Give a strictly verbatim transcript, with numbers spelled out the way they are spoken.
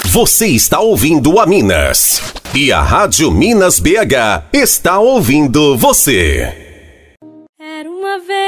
Você está ouvindo a Minas. E a Rádio Minas B H está ouvindo você. Era uma vez